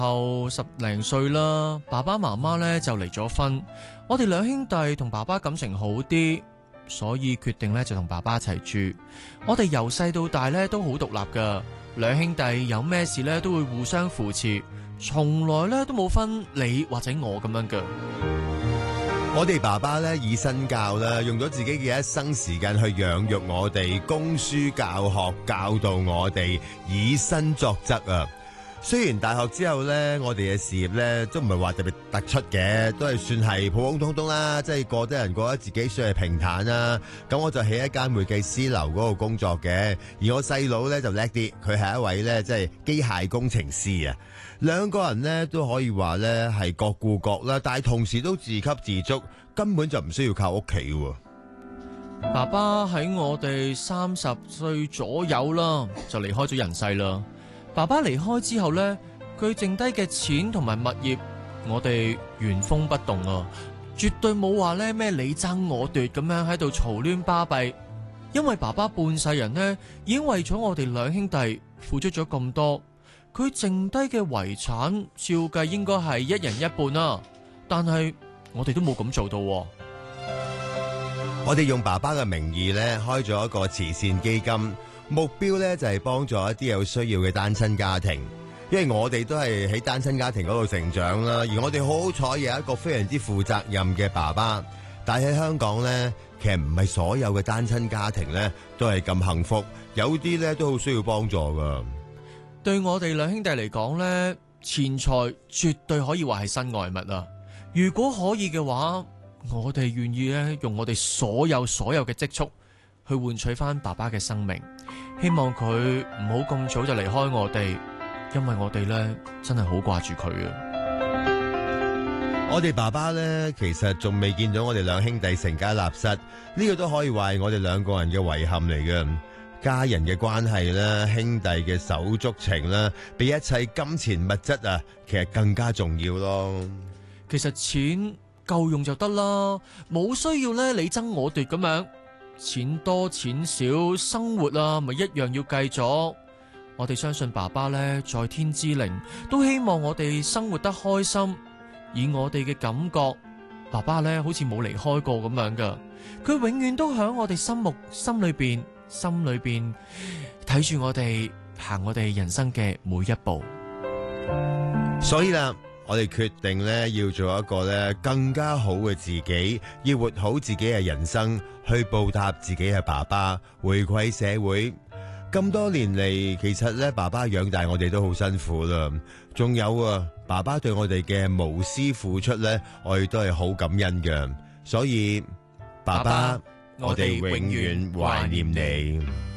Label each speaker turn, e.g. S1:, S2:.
S1: 後10零歲啦，爸爸媽媽咧就離咗婚，我哋兩兄弟同爸爸感情好啲，所以決定咧就同爸爸一齊住。我哋由細到大咧都好獨立噶，兩兄弟有咩事咧都會互相扶持，從來咧都冇分你或者我咁樣噶。
S2: 我哋爸爸咧以身教啦，用咗自己嘅一生時間去養育我哋，供書教學，教導我哋，以身作則啊！雖然大學之後咧，我哋嘅事業咧都唔係話特別突出嘅，都係算係普普通通啦，即係過得人過得自己算係平坦啦。咁我就喺一間會計師樓嗰度工作嘅，而我細佬咧就叻啲，佢係一位咧即係機械工程師啊。兩個人咧都可以話咧係各顧各啦，但係同時都自給自足，根本就唔需要靠屋企嘅。
S1: 爸爸喺我哋30歲左右啦，就離開咗人世啦。爸爸離開之後呢，佢剩低嘅錢同埋物業，我哋原封不動啊，絕對冇話呢咩你爭我奪咁樣喺度嘈亂巴閉。因為爸爸半世人呢已經為咗我哋兩兄弟付出咗咁多，佢剩低嘅遺產照計應該係一人一半啦，但係我哋都冇咁做到。
S2: 我哋用爸爸嘅名義咧開咗一個慈善基金。目標咧就係幫助一啲有需要嘅單親家庭，因為我哋都係喺單親家庭嗰度成長啦，而我哋好好彩有一個非常之負責任嘅爸爸。但係喺香港咧，其實唔係所有嘅單親家庭咧都係咁幸福，有啲咧都好需要幫助噶。
S1: 對我哋兩兄弟嚟講咧，錢財絕對可以話係身外物啦。如果可以嘅話，我哋願意咧用我哋所有嘅積蓄去換取翻爸爸嘅生命。希望佢唔好咁早就離開我哋，因為我哋咧真係好掛住佢啊！
S2: 我哋爸爸咧其實仲未見到我哋兩兄弟成家立室，呢個都可以話係我哋兩個人嘅遺憾嚟嘅。家人嘅關係啦，兄弟嘅手足情啦，比一切金錢物質啊，其實更加重要咯。
S1: 其實錢夠用就得啦，冇需要咧你爭我奪咁樣。錢多錢少，生活啊，咪一樣要繼續。我哋相信爸爸咧，在天之靈都希望我哋生活得開心。以我哋嘅感覺，爸爸咧好似冇離開過咁樣噶，佢永遠都響我哋心裏邊睇住我哋行我哋人生嘅每一步。
S2: 所以啦，我哋決定咧要做一個咧更加好嘅自己，要活好自己嘅人生，去報答自己嘅爸爸，回饋社會。咁多年嚟，其實咧爸爸養大我哋都好辛苦啦。仲有啊，爸爸對我哋嘅無私付出咧，我哋都係好感恩嘅。所以，爸爸，我哋永遠懷念你。